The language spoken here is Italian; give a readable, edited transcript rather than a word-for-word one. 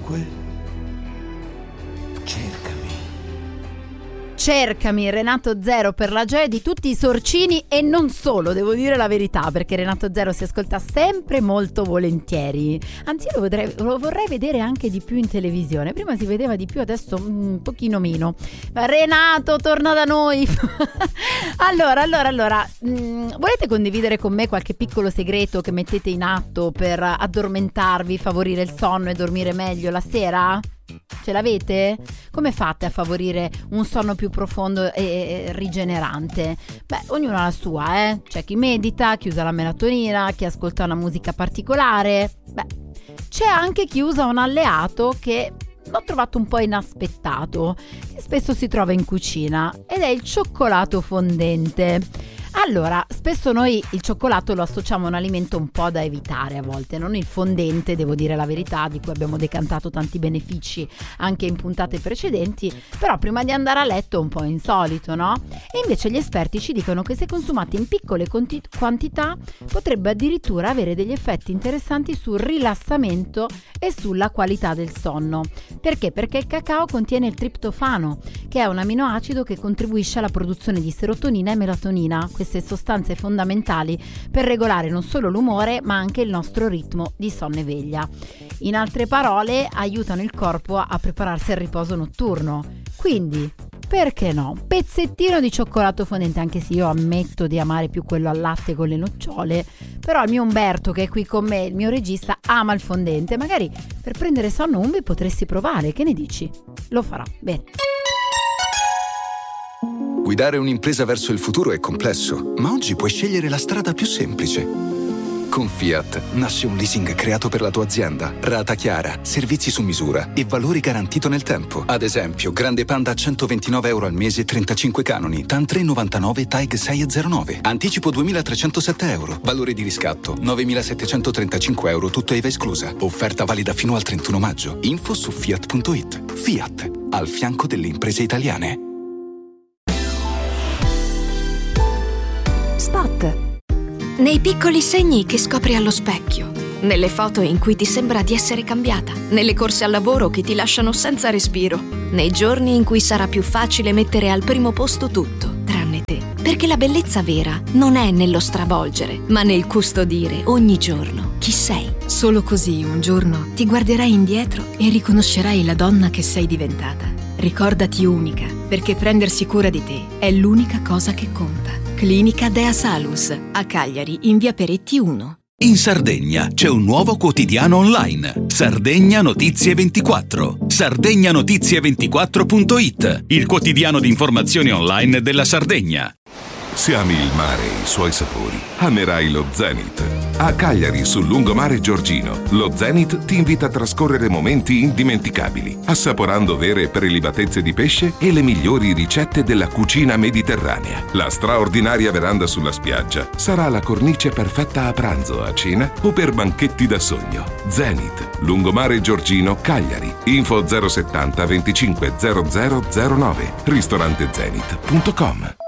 Dunque, Cercami, Renato Zero, per la gioia di tutti i sorcini e non solo, devo dire la verità, perché Renato Zero si ascolta sempre molto volentieri. Anzi, io lo vorrei vedere anche di più in televisione. Prima si vedeva di più, adesso un pochino meno. Ma Renato, torna da noi! Allora, volete condividere con me qualche piccolo segreto che mettete in atto per addormentarvi, favorire il sonno e dormire meglio la sera? Ce l'avete? Come fate a favorire un sonno più profondo e rigenerante? Beh, ognuno ha la sua, eh? C'è chi medita, chi usa la melatonina, chi ascolta una musica particolare. Beh, c'è anche chi usa un alleato che l'ho trovato un po' inaspettato, che spesso si trova in cucina, ed è il cioccolato fondente. Allora, spesso noi il cioccolato lo associamo a un alimento un po' da evitare a volte, non il fondente, devo dire la verità, di cui abbiamo decantato tanti benefici anche in puntate precedenti, però prima di andare a letto è un po' insolito, no? E invece gli esperti ci dicono che se consumati in piccole quantità potrebbe addirittura avere degli effetti interessanti sul rilassamento e sulla qualità del sonno. Perché? Perché il cacao contiene il triptofano, che è un aminoacido che contribuisce alla produzione di serotonina e melatonina, queste sostanze fondamentali per regolare non solo l'umore ma anche il nostro ritmo di sonno e veglia. In altre parole, aiutano il corpo a prepararsi al riposo notturno. Quindi, perché no? Pezzettino di cioccolato fondente, anche se io ammetto di amare più quello al latte con le nocciole, però il mio Umberto, che è qui con me, il mio regista, ama il fondente. Magari per prendere sonno Umbi potresti provare, che ne dici? Lo farà, bene. Guidare un'impresa verso il futuro è complesso, ma oggi puoi scegliere la strada più semplice. Con Fiat nasce un leasing creato per la tua azienda, rata chiara, servizi su misura e valori garantito nel tempo. Ad esempio, Grande Panda a €129 al mese, 35 canoni, TAN 399, TAG 609. Anticipo €2.307, valore di riscatto €9.735, tutto IVA esclusa. Offerta valida fino al 31 maggio. Info su Fiat.it. Fiat, al fianco delle imprese italiane. Spot. Nei piccoli segni che scopri allo specchio, nelle foto in cui ti sembra di essere cambiata, nelle corse al lavoro che ti lasciano senza respiro, nei giorni in cui sarà più facile mettere al primo posto tutto, tranne te. Perché la bellezza vera non è nello stravolgere, ma nel custodire ogni giorno chi sei. Solo così un giorno ti guarderai indietro e riconoscerai la donna che sei diventata. Ricordati unica, perché prendersi cura di te è l'unica cosa che conta. Clinica Dea Salus, a Cagliari, in via Peretti 1. In Sardegna c'è un nuovo quotidiano online, Sardegna Notizie 24. sardegnotizie24.it, il quotidiano di informazioni online della Sardegna. Se ami il mare e i suoi sapori, amerai lo Zenith. A Cagliari, sul lungomare Giorgino, lo Zenith ti invita a trascorrere momenti indimenticabili, assaporando vere prelibatezze di pesce e le migliori ricette della cucina mediterranea. La straordinaria veranda sulla spiaggia sarà la cornice perfetta a pranzo, a cena o per banchetti da sogno. Zenith, lungomare Giorgino, Cagliari. Info 070 25 0009, ristorantezenith.com.